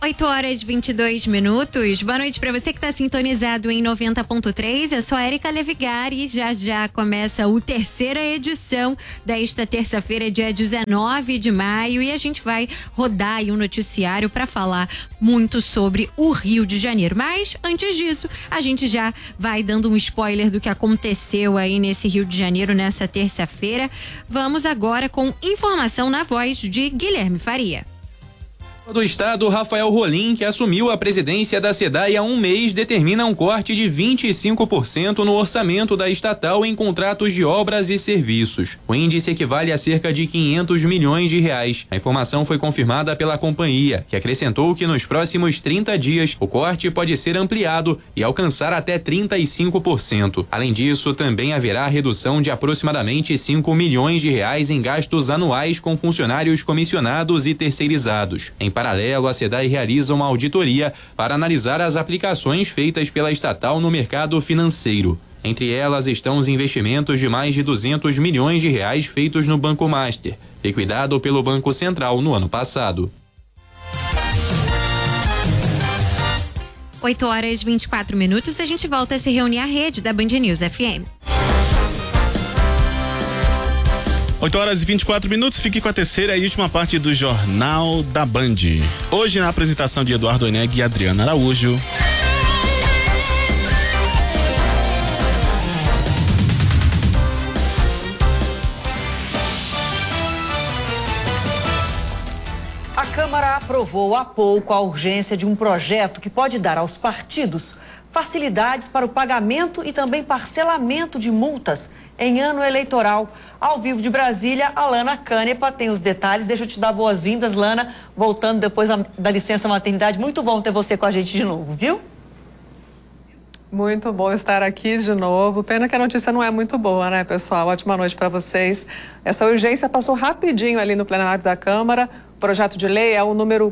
8h22. Boa noite para você que está sintonizado em 90.3. Eu sou a Érica Levigari. Já começa a terceira edição desta terça-feira, dia 19 de maio. E a gente vai rodar aí um noticiário para falar muito sobre o Rio de Janeiro. Mas, antes disso, a gente já vai dando um spoiler do que aconteceu aí nesse Rio de Janeiro nessa terça-feira. Vamos agora com informação na voz de Guilherme Faria. Do Estado, Rafael Rolim, que assumiu a presidência da SEDAI há um mês, determina um corte de 25% no orçamento da estatal em contratos de obras e serviços. O índice equivale a cerca de 500 milhões de reais. A informação foi confirmada pela companhia, que acrescentou que nos próximos 30 dias o corte pode ser ampliado e alcançar até 35%. Além disso, também haverá redução de aproximadamente 5 milhões de reais em gastos anuais com funcionários comissionados e terceirizados. Em paralelo, a SEDAI realiza uma auditoria para analisar as aplicações feitas pela estatal no mercado financeiro. Entre elas estão os investimentos de mais de 200 milhões de reais feitos no Banco Master, liquidado pelo Banco Central no ano passado. 8h24. A gente volta a se reunir à rede da Band News FM. 8h24. Fique com a terceira e última parte do Jornal da Band. Hoje, na apresentação de Eduardo Eneg e Adriana Araújo. A Câmara aprovou há pouco a urgência de um projeto que pode dar aos partidos facilidades para o pagamento e também parcelamento de multas em ano eleitoral. Ao vivo de Brasília, a Lana Canepa tem os detalhes. Deixa eu te dar boas-vindas, Lana, voltando depois da licença maternidade. Muito bom ter você com a gente de novo, viu? Muito bom estar aqui de novo. Pena que a notícia não é muito boa, né, pessoal? Ótima noite para vocês. Essa urgência passou rapidinho ali no plenário da Câmara. O projeto de lei é o número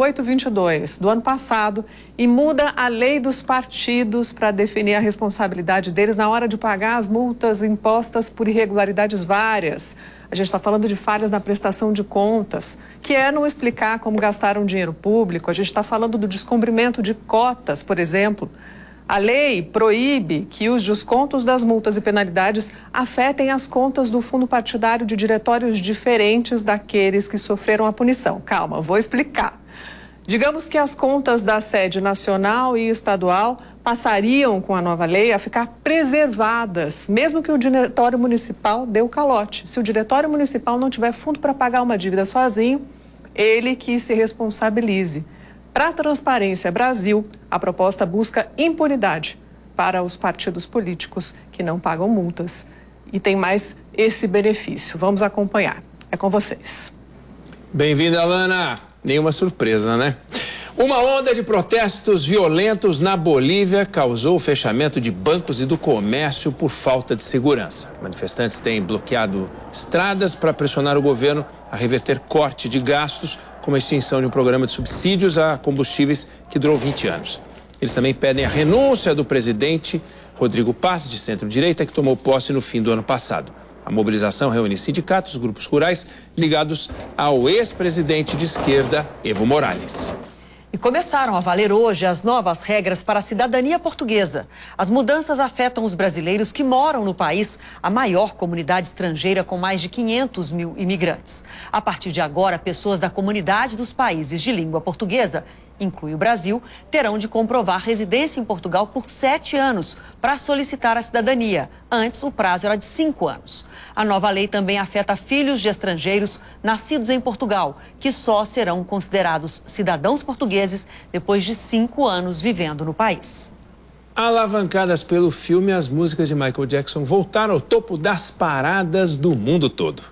4822 do ano passado e muda a lei dos partidos para definir a responsabilidade deles na hora de pagar as multas impostas por irregularidades várias. A gente está falando de falhas na prestação de contas, que é não explicar como gastaram dinheiro público. A gente está falando do descumprimento de cotas, por exemplo. A lei proíbe que os descontos das multas e penalidades afetem as contas do fundo partidário de diretórios diferentes daqueles que sofreram a punição. Calma, vou explicar. Digamos que as contas da sede nacional e estadual passariam com a nova lei a ficar preservadas, mesmo que o diretório municipal dê o calote. Se o diretório municipal não tiver fundo para pagar uma dívida sozinho, ele que se responsabilize. Para a Transparência Brasil, a proposta busca impunidade para os partidos políticos que não pagam multas. E tem mais esse benefício. Vamos acompanhar. É com vocês. Bem-vinda, Alana. Nenhuma surpresa, né? Uma onda de protestos violentos na Bolívia causou o fechamento de bancos e do comércio por falta de segurança. Manifestantes têm bloqueado estradas para pressionar o governo a reverter corte de gastos, como a extinção de um programa de subsídios a combustíveis que durou 20 anos. Eles também pedem a renúncia do presidente Rodrigo Paz, de centro-direita, que tomou posse no fim do ano passado. A mobilização reúne sindicatos, grupos rurais ligados ao ex-presidente de esquerda, Evo Morales. E começaram a valer hoje as novas regras para a cidadania portuguesa. As mudanças afetam os brasileiros que moram no país, a maior comunidade estrangeira com mais de 500 mil imigrantes. A partir de agora, pessoas da comunidade dos países de língua portuguesa, inclui o Brasil, terão de comprovar residência em Portugal por 7 anos para solicitar a cidadania. Antes, o prazo era de 5 anos. A nova lei também afeta filhos de estrangeiros nascidos em Portugal, que só serão considerados cidadãos portugueses depois de 5 anos vivendo no país. Alavancadas pelo filme, as músicas de Michael Jackson voltaram ao topo das paradas do mundo todo.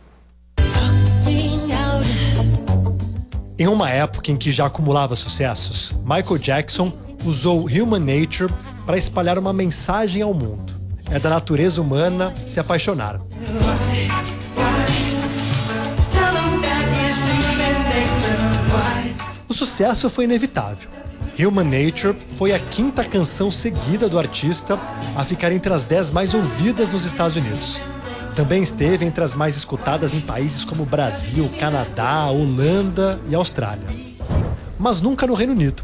Em uma época em que já acumulava sucessos, Michael Jackson usou Human Nature para espalhar uma mensagem ao mundo. É da natureza humana se apaixonar. O sucesso foi inevitável. Human Nature foi a 5ª canção seguida do artista a ficar entre as 10 mais ouvidas nos Estados Unidos. Também esteve entre as mais escutadas em países como Brasil, Canadá, Holanda e Austrália. mas nunca no Reino Unido.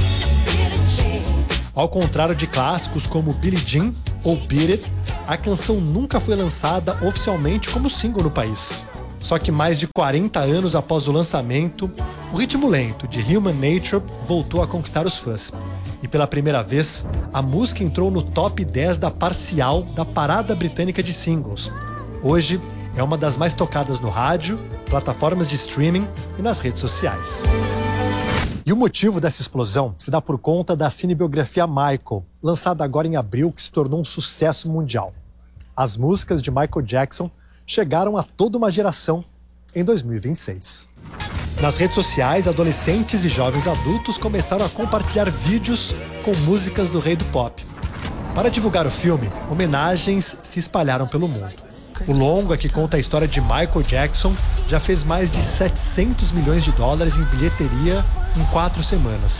Ao contrário de clássicos como Billie Jean ou Beat It, a canção nunca foi lançada oficialmente como single no país. Só que mais de 40 anos após o lançamento, o ritmo lento de Human Nature voltou a conquistar os fãs. E pela primeira vez, a música entrou no top 10 da parcial da parada britânica de singles. Hoje, é uma das mais tocadas no rádio, plataformas de streaming e nas redes sociais. E o motivo dessa explosão se dá por conta da cinebiografia Michael, lançada agora em abril, que se tornou um sucesso mundial. As músicas de Michael Jackson chegaram a toda uma geração em 2026. Nas redes sociais, adolescentes e jovens adultos começaram a compartilhar vídeos com músicas do rei do pop. Para divulgar o filme, homenagens se espalharam pelo mundo. O longa, que conta a história de Michael Jackson, já fez mais de 700 milhões de dólares em bilheteria em 4 semanas.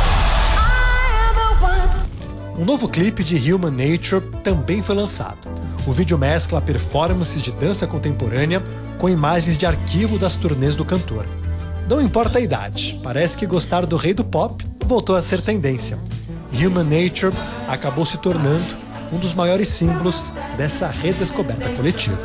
Um novo clipe de Human Nature também foi lançado. O vídeo mescla performances de dança contemporânea com imagens de arquivo das turnês do cantor. Não importa a idade, parece que gostar do rei do pop voltou a ser tendência. Human Nature acabou se tornando um dos maiores símbolos dessa redescoberta coletiva.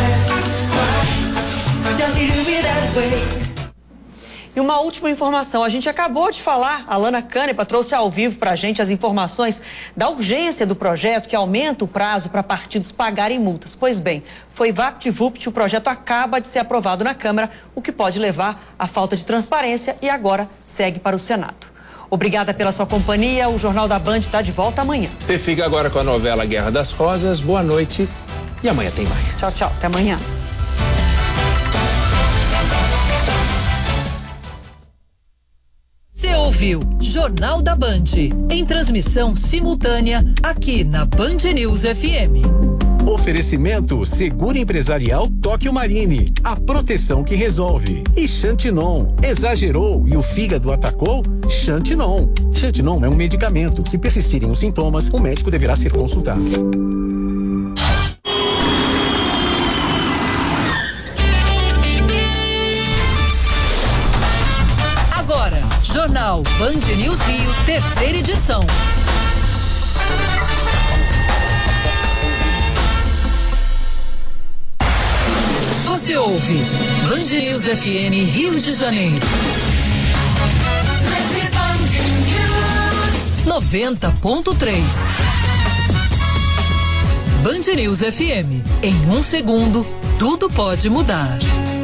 E uma última informação, a gente acabou de falar, a Lana Canepa trouxe ao vivo pra gente as informações da urgência do projeto que aumenta o prazo para partidos pagarem multas. Pois bem, foi vapt-vupt, o projeto acaba de ser aprovado na Câmara, o que pode levar à falta de transparência e agora segue para o Senado. Obrigada pela sua companhia, o Jornal da Band está de volta amanhã. Você fica agora com a novela Guerra das Rosas, boa noite e amanhã tem mais. Tchau, tchau, até amanhã. Você ouviu Jornal da Band, em transmissão simultânea aqui na Band News FM. Oferecimento Seguro Empresarial Tóquio Marine, a proteção que resolve. E Xantinon, exagerou e o fígado atacou? Xantinon. Xantinon é um medicamento. Se persistirem os sintomas, o médico deverá ser consultado. Agora, Jornal Band News Rio, terceira edição. Você ouve Band News FM Rio de Janeiro. 90.3. Band News FM. Em 1 segundo, tudo pode mudar.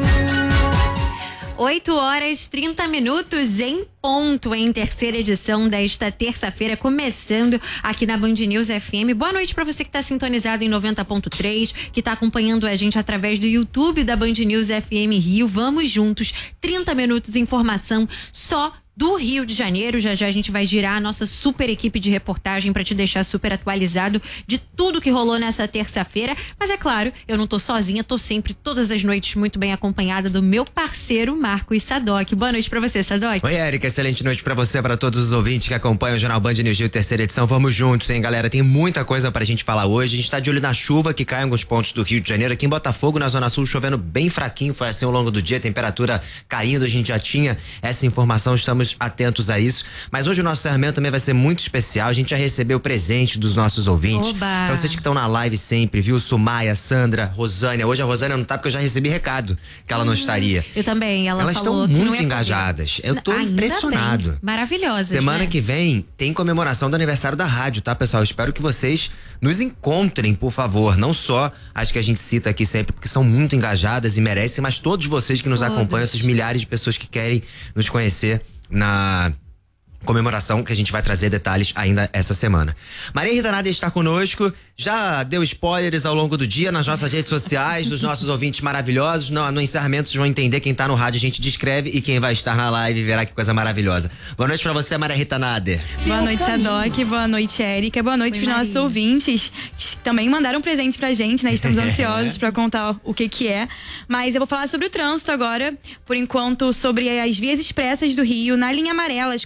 8h30 em ponto, em terceira edição desta terça-feira, começando aqui na Band News FM. Boa noite para você que está sintonizado em 90.3, que está acompanhando a gente através do YouTube da Band News FM Rio. Vamos juntos, 30 minutos de informação só do Rio de Janeiro. Já já a gente vai girar a nossa super equipe de reportagem para te deixar super atualizado de tudo que rolou nessa terça-feira. Mas é claro, eu não tô sozinha, tô sempre, todas as noites, muito bem acompanhada do meu parceiro Marcos Sadoc. Boa noite para você, Sadoc. Oi, Érica, excelente noite para você, para todos os ouvintes que acompanham o Jornal Band News Rio, terceira edição. Vamos juntos, hein, galera? Tem muita coisa pra gente falar hoje. A gente tá de olho na chuva que cai em alguns pontos do Rio de Janeiro. Aqui em Botafogo, na Zona Sul, chovendo bem fraquinho, foi assim ao longo do dia, temperatura caindo, a gente já tinha essa informação, estamos atentos a isso, mas hoje o nosso encerramento também vai ser muito especial. A gente já recebeu o presente dos nossos ouvintes. Oba. Pra vocês que estão na live sempre, viu? Sumaia, Sandra, Rosânia. Hoje a Rosânia não tá porque eu já recebi recado que ela não estaria. Eu também, elas estão muito engajadas. Eu tô impressionado. Bem. Maravilhosas, Semana né? que vem tem comemoração do aniversário da rádio, tá, pessoal? Eu espero que vocês nos encontrem, por favor. Não só as que a gente cita aqui sempre, porque são muito engajadas e merecem, mas todos vocês que nos acompanham, essas milhares de pessoas que querem nos conhecer na comemoração, que a gente vai trazer detalhes ainda essa semana. Maria Rita Nader está conosco, já deu spoilers ao longo do dia nas nossas redes sociais, dos nossos ouvintes maravilhosos. No encerramento vocês vão entender, quem tá no rádio a gente descreve e quem vai estar na live verá que coisa maravilhosa. Boa noite pra você, Maria Rita Nader. Boa noite, Sadoc, boa noite, Érica, boa noite pros nossos ouvintes, que também mandaram um presente pra gente, né? Estamos ansiosos pra contar o que é, mas eu vou falar sobre o trânsito agora, por enquanto, sobre as vias expressas do Rio, na linha amarela, as complicações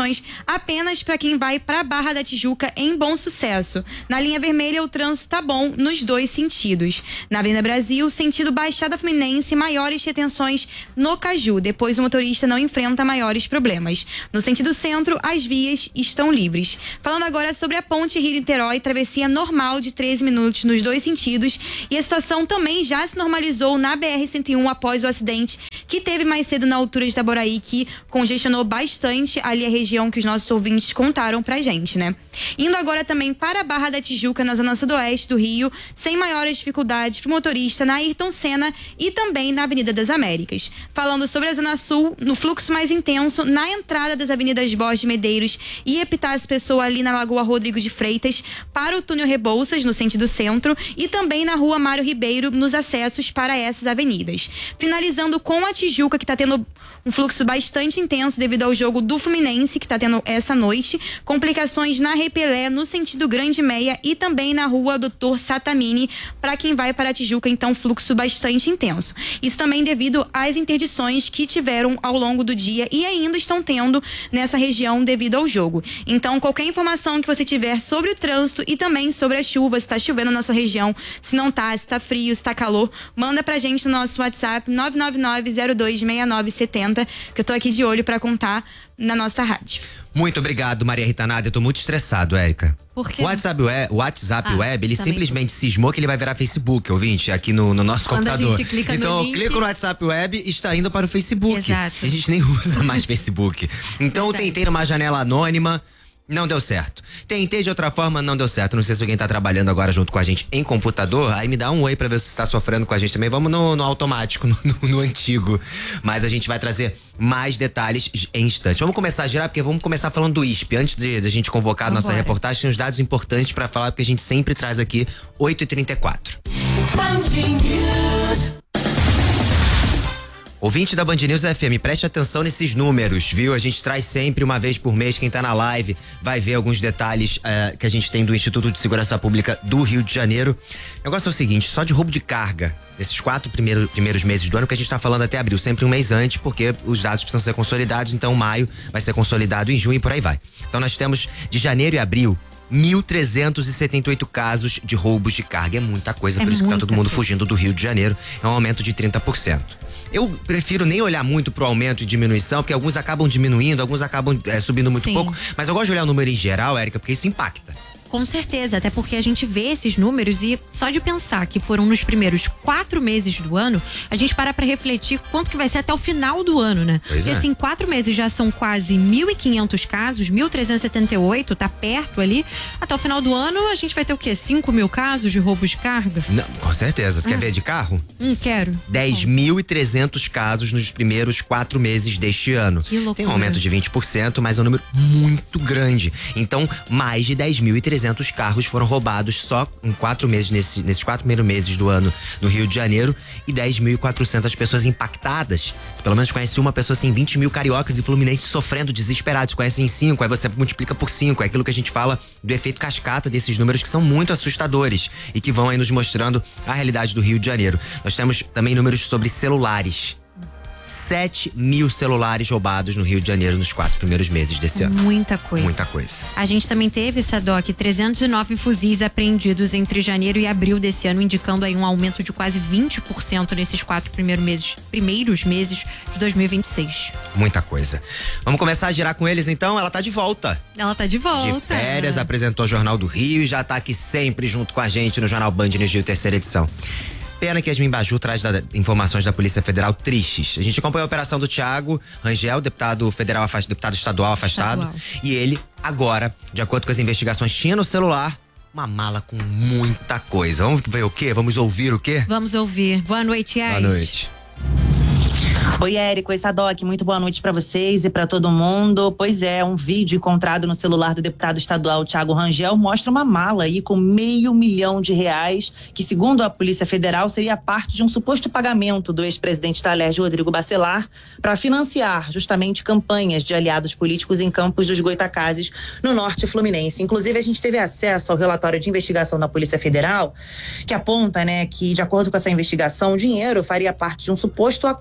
complicações apenas para quem vai para a Barra da Tijuca em Bom Sucesso. Na linha vermelha, o trânsito tá bom nos dois sentidos. Na Avenida Brasil, sentido Baixada Fluminense, maiores retenções no Caju. Depois o motorista não enfrenta maiores problemas. No sentido centro, as vias estão livres. Falando agora sobre a ponte Rio-Niterói, travessia normal de 13 minutos nos dois sentidos, e a situação também já se normalizou na BR-101 após o acidente que teve mais cedo na altura de Itaboraí, que congestionou bastante ali a região que os nossos ouvintes contaram pra gente, né? Indo agora também para a Barra da Tijuca, na zona sudoeste do Rio, sem maiores dificuldades pro motorista na Ayrton Senna e também na Avenida das Américas. Falando sobre a zona sul, no fluxo mais intenso na entrada das avenidas Borges de Medeiros e Epitácio Pessoa ali na Lagoa Rodrigo de Freitas para o túnel Rebouças no sentido centro e também na Rua Mário Ribeiro nos acessos para essas avenidas. Finalizando com a Tijuca, que está tendo um fluxo bastante intenso devido ao jogo do Fluminense que está tendo essa noite, complicações na Rei Pelé no sentido Grande Meia e também na Rua Doutor Satamini para quem vai para a Tijuca, então fluxo bastante intenso. Isso também devido às interdições que tiveram ao longo do dia e ainda estão tendo nessa região devido ao jogo. Então, qualquer informação que você tiver sobre o trânsito e também sobre a chuva, se está chovendo na sua região, se não tá, se tá frio, se tá calor, manda pra gente no nosso WhatsApp 999-026970, que eu tô aqui de olho pra contar na nossa rádio. Muito obrigado, Maria Rita Nádia. Eu tô muito estressado, Érica. Por quê? O WhatsApp Web, ele simplesmente cismou que ele vai virar Facebook, ouvinte, aqui no nosso Quando computador. a gente clica então, no link... eu clico no WhatsApp Web e está indo para o Facebook. Exato. A gente nem usa mais Facebook. Então, eu tentei numa janela anônima. Não deu certo. Tentei de outra forma, não deu certo. Não sei se alguém tá trabalhando agora junto com a gente em computador. Aí me dá um oi pra ver se você tá sofrendo com a gente também. Vamos no automático, no antigo. Mas a gente vai trazer mais detalhes em instantes. Vamos começar a girar, porque vamos começar falando do ISP. Antes de a gente convocar a nossa reportagem, tem uns dados importantes pra falar, porque a gente sempre traz aqui 8h34. Ouvinte da Band News FM, preste atenção nesses números, viu? A gente traz sempre, uma vez por mês, quem tá na live vai ver alguns detalhes que a gente tem do Instituto de Segurança Pública do Rio de Janeiro. O negócio é o seguinte, só de roubo de carga, nesses 4 primeiros meses do ano, que a gente tá falando até abril, sempre um mês antes, porque os dados precisam ser consolidados, então maio vai ser consolidado em junho e por aí vai. Então nós temos de janeiro e abril 1.378 casos de roubos de carga. É muita coisa, por isso que tá todo mundo fugindo do Rio de Janeiro. É um aumento de 30%. Eu prefiro nem olhar muito pro aumento e diminuição, porque alguns acabam diminuindo, alguns acabam subindo muito pouco. Mas eu gosto de olhar o número em geral, Érica, porque isso impacta. Com certeza, até porque a gente vê esses números e só de pensar que foram nos primeiros 4 meses do ano, a gente para pra refletir quanto que vai ser até o final do ano, né? Pois porque assim, 4 meses já são quase 1.500 casos, 1.378, tá perto ali. Até o final do ano a gente vai ter o quê? 5.000 casos de roubos de carga? Não, com certeza. Você quer ver de carro? Quero. 10.300 casos nos primeiros 4 meses deste ano. Que loucura. Tem um aumento de 20%, mas é um número muito grande. Então, mais de 10.300 carros foram roubados só em 4 meses, nesses 4 primeiros meses do ano no Rio de Janeiro, e 10.400 pessoas impactadas. Você pelo menos conhece uma pessoa, tem 20 mil cariocas e fluminenses sofrendo, desesperados. Conhecem 5, aí você multiplica por 5. É aquilo que a gente fala do efeito cascata desses números, que são muito assustadores e que vão aí nos mostrando a realidade do Rio de Janeiro. Nós temos também números sobre celulares. 7.000 celulares roubados no Rio de Janeiro nos 4 primeiros meses desse ano. Muita coisa. Muita coisa. A gente também teve, Sadoc, 309 fuzis apreendidos entre janeiro e abril desse ano, indicando aí um aumento de quase 20% nesses 4 primeiros meses de 2026. Muita coisa. Vamos começar a girar com eles então? Ela tá de volta. Ela tá de volta. De férias, apresentou o Jornal do Rio e já tá aqui sempre junto com a gente no Jornal Band News Rio, 3ª edição. Pena que Yasmin Baju traz informações da Polícia Federal tristes. A gente acompanhou a operação do Thiago Rangel, deputado estadual afastado. E ele, agora, de acordo com as investigações, tinha no celular uma mala com muita coisa. Vamos ver o quê? Vamos ouvir o quê? Vamos ouvir. Boa noite, Yas. Boa noite. Oi, Érico, oi, Sadoc, muito boa noite para vocês e para todo mundo. Pois é, um vídeo encontrado no celular do deputado estadual Thiago Rangel mostra uma mala aí com R$500 mil, que segundo a Polícia Federal seria parte de um suposto pagamento do ex-presidente da Alerj, Rodrigo Bacelar, para financiar justamente campanhas de aliados políticos em Campos dos Goitacazes, no norte fluminense. Inclusive, a gente teve acesso ao relatório de investigação da Polícia Federal, que aponta, né, que de acordo com essa investigação, o dinheiro faria parte de um suposto acordo de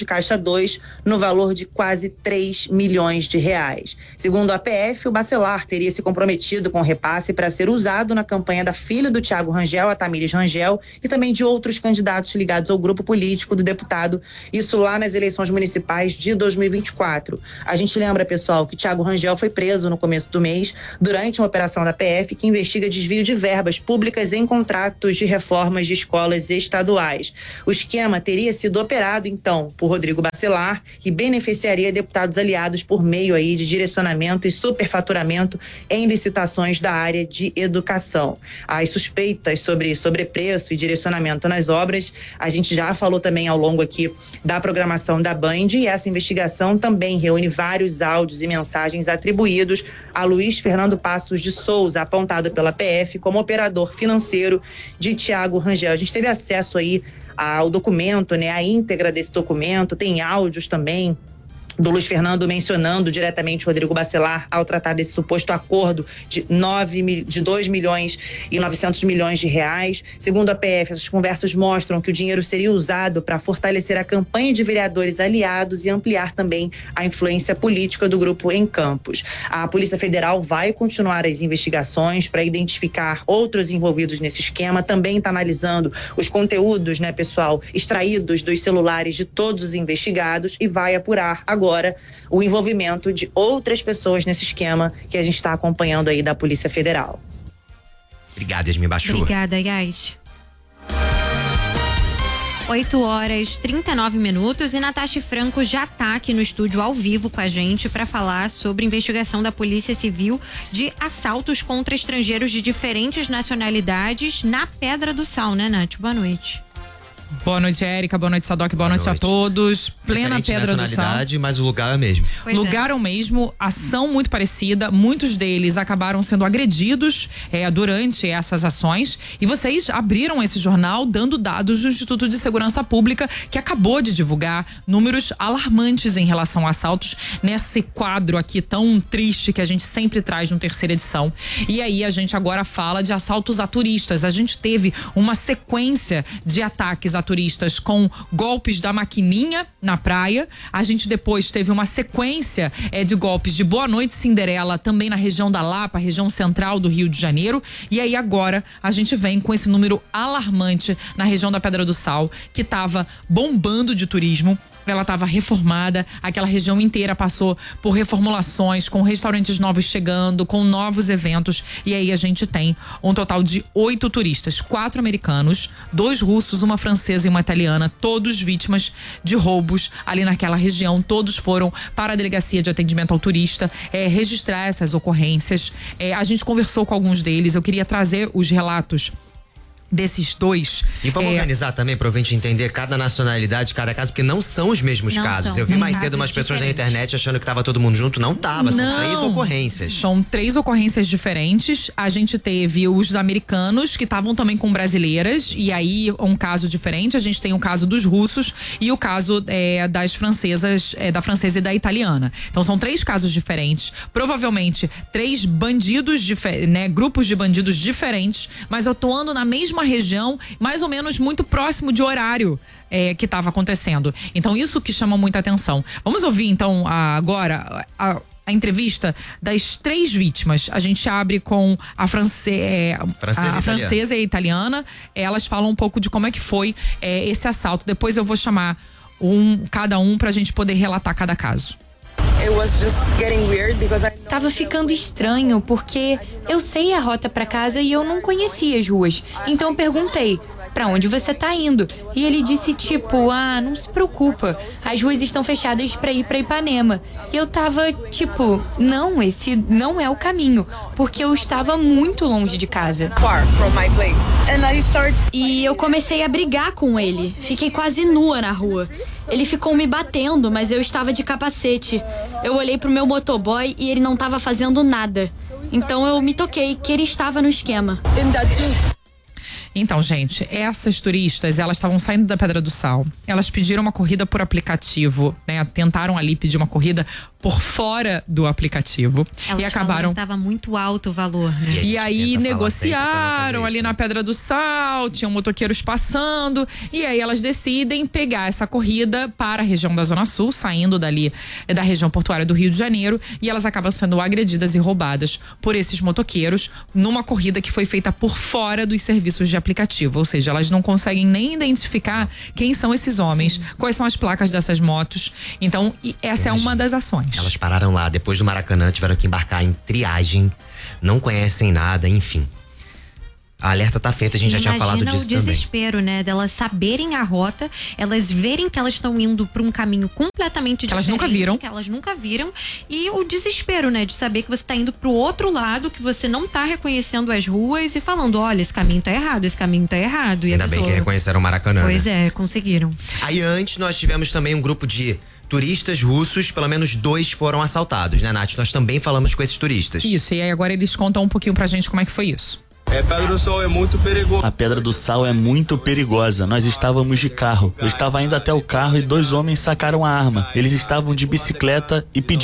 de Caixa 2 no valor de quase 3 milhões de reais. Segundo a PF, o Bacelar teria se comprometido com o repasse para ser usado na campanha da filha do Thiago Rangel, a Tamires Rangel, e também de outros candidatos ligados ao grupo político do deputado, isso lá nas eleições municipais de 2024. A gente lembra, pessoal, que Thiago Rangel foi preso no começo do mês durante uma operação da PF que investiga desvio de verbas públicas em contratos de reformas de escolas estaduais. O esquema teria sido operado, então, por Rodrigo Bacelar e beneficiaria deputados aliados por meio aí de direcionamento e superfaturamento em licitações da área de educação. As suspeitas sobre sobrepreço e direcionamento nas obras, a gente já falou também ao longo aqui da programação da Band, e essa investigação também reúne vários áudios e mensagens atribuídos a Luiz Fernando Passos de Souza, apontado pela PF como operador financeiro de Thiago Rangel. A gente teve acesso aí ao documento, né, a íntegra desse documento, tem áudios também do Luiz Fernando mencionando diretamente o Rodrigo Bacelar ao tratar desse suposto acordo de 2 milhões e 900 milhões de reais. Segundo a PF, essas conversas mostram que o dinheiro seria usado para fortalecer a campanha de vereadores aliados e ampliar também a influência política do grupo em Campos. A Polícia Federal vai continuar as investigações para identificar outros envolvidos nesse esquema, também está analisando os conteúdos, né, pessoal, extraídos dos celulares de todos os investigados e vai apurar agora o envolvimento de outras pessoas nesse esquema que a gente está acompanhando aí da Polícia Federal. Obrigado, Yasmin Bachur. Obrigada, Yas. 8h39 e Natasha Franco já tá aqui no estúdio ao vivo com a gente para falar sobre investigação da Polícia Civil de assaltos contra estrangeiros de diferentes nacionalidades na Pedra do Sal, né, Nath? Boa noite. Boa noite, Érica. Boa noite, Sadoc. Boa noite a todos. Plena Pedra do Sal. Mas o lugar é o mesmo. Lugar é o mesmo, ação muito parecida. Muitos deles acabaram sendo agredidos durante essas ações. E vocês abriram esse jornal dando dados do Instituto de Segurança Pública, que acabou de divulgar números alarmantes em relação a assaltos nesse quadro aqui tão triste que a gente sempre traz no terceira edição. E aí a gente agora fala de assaltos a turistas. A gente teve uma sequência de ataques a turistas com golpes da maquininha na praia. A gente depois teve uma sequência de golpes de Boa Noite Cinderela também na região da Lapa, região central do Rio de Janeiro. E aí agora a gente vem com esse número alarmante na região da Pedra do Sal, que estava bombando de turismo. Ela estava reformada, aquela região inteira passou por reformulações, com restaurantes novos chegando, com novos eventos. E aí a gente tem um total de 8 turistas, 4 americanos, 2 russos, uma francesa e uma italiana, todos vítimas de roubos ali naquela região. Todos foram para a delegacia de atendimento ao turista registrar essas ocorrências. A gente conversou com alguns deles, eu queria trazer os relatos desses 2. E vamos organizar também pra gente entender cada nacionalidade, cada caso, porque não são os mesmos casos. Eu vi mais cedo umas pessoas na internet achando que tava todo mundo junto, não tava, são 3 ocorrências. São 3 ocorrências diferentes. A gente teve os americanos que estavam também com brasileiras, e aí um caso diferente. A gente tem o caso dos russos e o caso das francesas, da francesa e da italiana. Então são 3 casos diferentes, provavelmente 3 bandidos, grupos de bandidos diferentes, mas atuando na mesma região, mais ou menos muito próximo de horário que estava acontecendo. Então isso que chama muita atenção. Vamos ouvir então agora a entrevista das 3 vítimas. A gente abre com a francesa e a italiana. Elas falam um pouco de como é que foi esse assalto. Depois eu vou chamar cada um pra gente poder relatar cada caso. Tava ficando estranho porque eu sei a rota pra casa e eu não conhecia as ruas. Então eu perguntei: pra onde você tá indo? E ele disse tipo: não se preocupa, as ruas estão fechadas pra ir pra Ipanema. E eu tava tipo: não, esse não é o caminho, porque eu estava muito longe de casa. E eu comecei a brigar com ele, fiquei quase nua na rua. Ele ficou me batendo, mas eu estava de capacete. Eu olhei pro meu motoboy e ele não estava fazendo nada. Então eu me toquei que ele estava no esquema. Então, gente, essas turistas, elas estavam saindo da Pedra do Sal. Elas pediram uma corrida por aplicativo, né? Tentaram ali pedir uma corrida por fora do aplicativo. Elas e acabaram. Estava muito alto o valor, né? E aí negociaram ali na Pedra do Sal, tinham motoqueiros passando, e aí elas decidem pegar essa corrida para a região da Zona Sul, saindo dali da região portuária do Rio de Janeiro, e elas acabam sendo agredidas e roubadas por esses motoqueiros numa corrida que foi feita por fora dos serviços de aplicativo, ou seja, elas não conseguem nem identificar quem são esses homens, quais são as placas dessas motos. Então, essa é uma das ações. Elas pararam lá, depois do Maracanã, tiveram que embarcar em triagem, não conhecem nada, enfim. A alerta tá feita, a gente já tinha falado disso também. Imagina o desespero, né? Delas saberem a rota, elas verem que elas estão indo para um caminho completamente diferente. Elas nunca viram. Que elas nunca viram. E o desespero, né? De saber que você tá indo pro outro lado, que você não tá reconhecendo as ruas e falando, olha, esse caminho tá errado, esse caminho tá errado. E ainda bem que reconheceram o Maracanã. Pois né? é, conseguiram. Aí antes nós tivemos também um grupo de turistas russos, pelo menos 2 foram assaltados, né, Nath? Nós também falamos com esses turistas. Isso, e aí agora eles contam um pouquinho pra gente como é que foi isso. A Pedra do Sal é muito perigosa. A Pedra do Sal é muito perigosa. Nós estávamos de carro. Eu estava indo até o carro e 2 homens sacaram a arma. Eles estavam de bicicleta e pediram